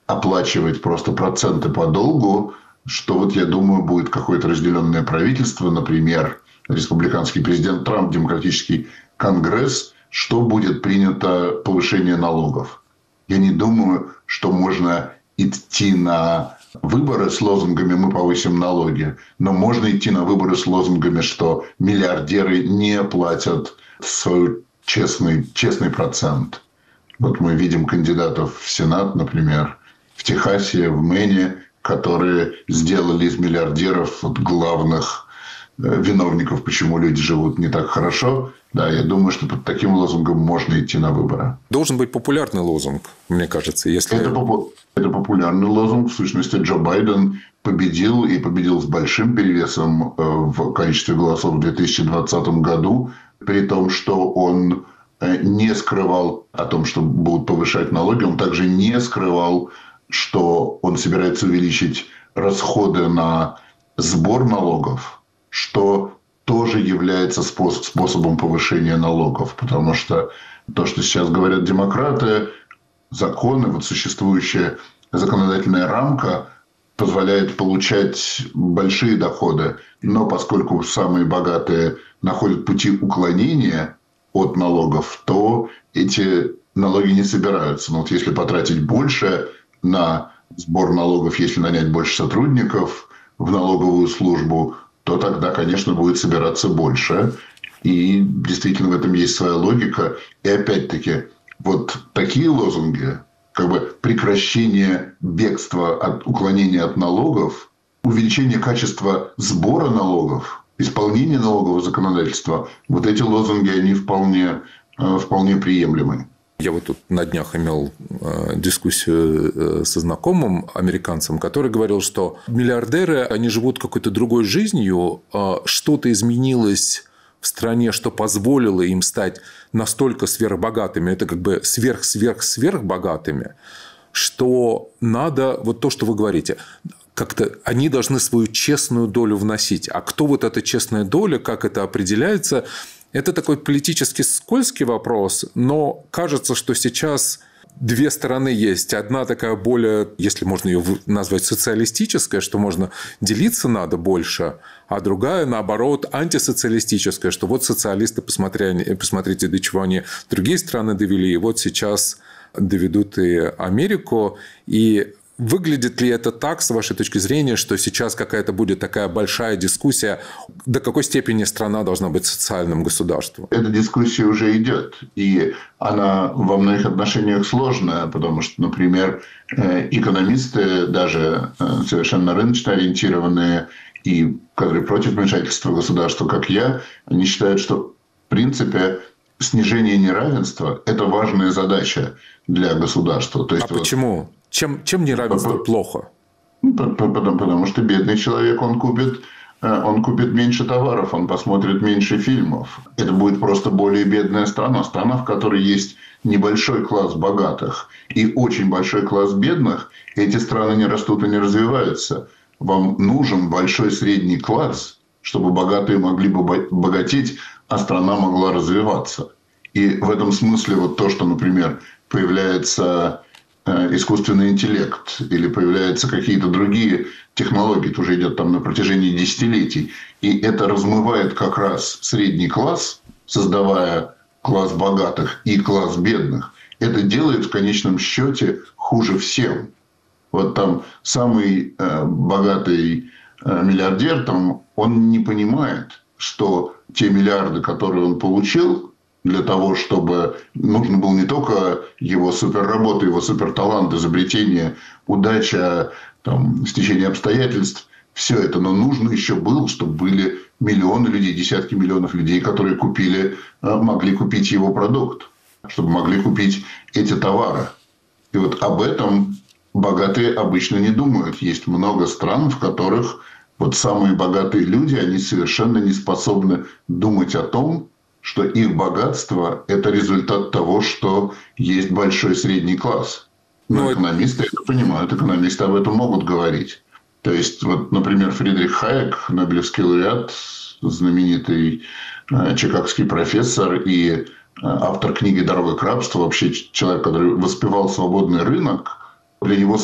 оплачивать просто проценты по долгу, что вот, я думаю, будет какое-то разделенное правительство, например, республиканский президент Трамп, демократический конгресс, что будет принято повышение налогов. Я не думаю, что можно идти на выборы с лозунгами «мы повысим налоги», но можно идти на выборы с лозунгами, что миллиардеры не платят свой честный процент. Вот мы видим кандидатов в Сенат, например, в Техасе, в Мэне, которые сделали из миллиардеров вот главных виновников, почему люди живут не так хорошо. Да, я думаю, что под таким лозунгом можно идти на выборы. Должен быть популярный лозунг, мне кажется. Если... Это популярный лозунг. В сущности, Джо Байден победил, и победил с большим перевесом в количестве голосов в 2020 году, при том, что он не скрывал о том, что будут повышать налоги. Он также не скрывал, что он собирается увеличить расходы на сбор налогов, что тоже является способом повышения налогов. Потому что то, что сейчас говорят демократы, законы, вот существующая законодательная рамка позволяет получать большие доходы. Но поскольку самые богатые находят пути уклонения от налогов, то эти налоги не собираются. Но вот если потратить больше на сбор налогов, если нанять больше сотрудников в налоговую службу, то тогда, конечно, будет собираться больше. И действительно в этом есть своя логика. И опять-таки, вот такие лозунги, как бы прекращение бегства от уклонения от налогов, увеличение качества сбора налогов, исполнение налогового законодательства, вот эти лозунги, они вполне приемлемы. Я вот тут на днях имел дискуссию со знакомым американцем, который говорил, что миллиардеры, они живут какой-то другой жизнью, что-то изменилось в стране, что позволило им стать настолько сверхбогатыми, это как бы сверхбогатыми, что надо, вот то, что вы говорите, как-то они должны свою честную долю вносить. А кто вот эта честная доля, как это определяется, это такой политически скользкий вопрос, но кажется, что сейчас две стороны есть. Одна такая более, если можно ее назвать социалистическая, что можно делиться надо больше, а другая, наоборот, антисоциалистическая, что вот социалисты, посмотрите, до чего они другие страны довели, и вот сейчас доведут и Америку. И выглядит ли это так, с вашей точки зрения, что сейчас какая-то будет такая большая дискуссия, до какой степени страна должна быть социальным государством? Эта дискуссия уже идет, и она во многих отношениях сложная, потому что, например, экономисты, даже совершенно рыночно ориентированные и которые против вмешательства государства, как я, они считают, что в принципе снижение неравенства – это важная задача для государства. То есть, почему? Чем неравенство плохо? Потому что бедный человек, он купит меньше товаров, он посмотрит меньше фильмов. Это будет просто более бедная страна. Страна, в которой есть небольшой класс богатых и очень большой класс бедных, эти страны не растут и не развиваются. Вам нужен большой средний класс, чтобы богатые могли бы богатеть, а страна могла развиваться. И в этом смысле вот то, что, например, появляется искусственный интеллект или появляются какие-то другие технологии, это уже идет там на протяжении десятилетий, и это размывает как раз средний класс, создавая класс богатых и класс бедных. Это делает в конечном счете хуже всем. Вот там самый богатый миллиардер, там, он не понимает, что те миллиарды, которые он получил, для того, чтобы нужно было не только его суперработа, его суперталант, изобретение, удача, там, стечение обстоятельств, все это, но нужно еще было, чтобы были миллионы людей, десятки миллионов людей, которые могли купить его продукт, чтобы могли купить эти товары. И вот об этом богатые обычно не думают. Есть много стран, в которых вот самые богатые люди, они совершенно не способны думать о том, что их богатство – это результат того, что есть большой средний класс. Но экономисты это понимают, экономисты об этом могут говорить. То есть, вот, например, Фридрих Хайек, нобелевский лауреат, знаменитый чикагский профессор и автор книги «Дорога к рабству», вообще человек, который воспевал свободный рынок, для него